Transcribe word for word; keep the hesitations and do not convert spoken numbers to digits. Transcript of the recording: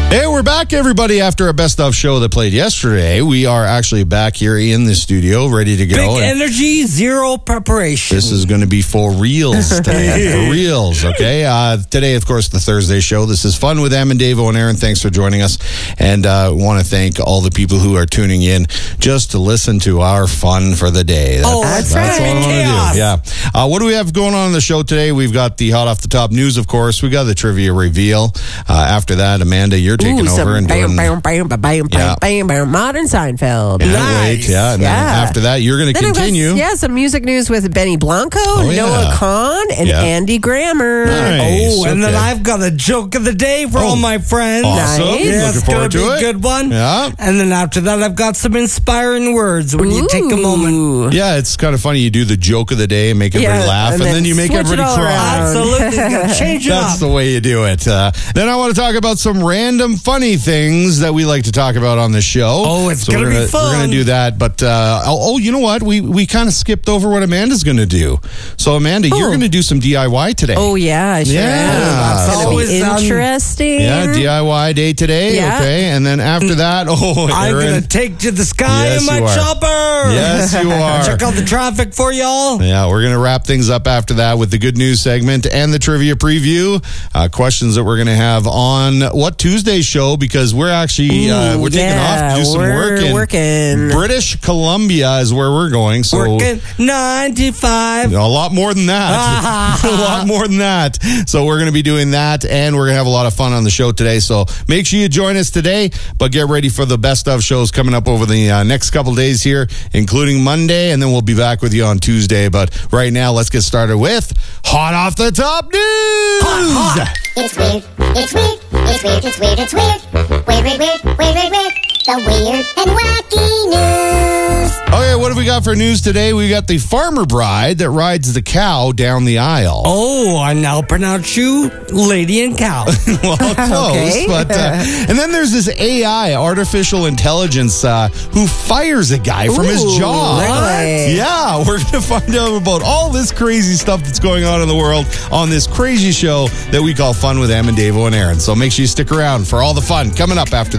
Hey, we're back, everybody, after a best of show that played yesterday. We are actually back here in the studio, ready to go. Big energy, zero preparation. This is going to be for reals today. For reals, okay? Uh, today, of course, the Thursday show. This is Fun with Em and Davo and Aaron. Thanks for joining us. And uh, want to thank all the people who are tuning in just to listen to our fun for the day. That's, oh, that's, that's right. all I want to do. Yeah. Uh, what do we have going on in the show today? We've got the hot off the top news, of course. We got the trivia reveal. Uh, after that, Amanda, you're taking Ooh, over and bam, doing bam, bam, bam, bam, Yeah. bam, bam, Modern Seinfeld. Yeah, Nice. wait, yeah, and then Yeah. after that, you're going to Then I've got, continue. yeah, some music news with Benny Blanco, Oh, yeah. Noah Kahn, and Yeah. Andy Grammer. Nice. Oh, and then Okay. I've got a joke of the day for Oh, all my friends. awesome. Nice. Yeah, Looking it's forward gonna to be it. a good one. Yeah. And then after that, I've got some inspiring words when you take a moment. Ooh. Yeah, it's kind of funny. You do the joke of the day and make everybody Yeah, laugh, and, and then, then you make switch it everybody all cry. around. Absolutely. Gotta change it That's up. the way you do it. Uh, then I want to talk about some random funny things that we like to talk about on the show. Oh, it's so gonna we're be gonna, fun. We're going to do that. But, uh, oh, oh, you know what? We we kind of skipped over what Amanda's going to do. So, Amanda, you're Oh. going to do some D I Y today. Oh, yeah, I sure Yeah. am. That's It's going always, to be um, interesting. Yeah, D I Y day today. Yeah. Okay. And then after that, oh, I'm Aaron. going to take to the sky Yes, in my you are. chopper. Yes, you are. Check out the traffic for y'all. Yeah, we're going to wrap things up after that with the good news segment and the trivia preview. Uh, questions that we're going to have on What Tuesday show, because we're actually uh, Ooh, we're taking yeah, off to do some we're work in working. British Columbia is where we're going. So Working ninety-five. a lot more than that. a lot more than that. So we're going to be doing that, and we're going to have a lot of fun on the show today. So make sure you join us today, but get ready for the best of shows coming up over the uh, next couple days here, including Monday, and then we'll be back with you on Tuesday. But right now, let's get started with Hot Off the Top News. Hot, hot. It's weird, it's weird, it's weird, it's weird, it's weird. Weird, weird, weird, weird, weird, weird. The weird and wacky news. Okay, what have we got for news today? We got the farmer bride that rides the cow down the aisle. Oh, I now pronounce you lady and cow. Well, close, Okay. but uh, and then there's this A I, artificial intelligence, uh, who fires a guy from his Ooh, job. really? Yeah, we're gonna find out about all this crazy stuff that's going on in the world on this crazy show that we call Fun with Em and Davo and Aaron. So make sure you stick around for all the fun coming up after this.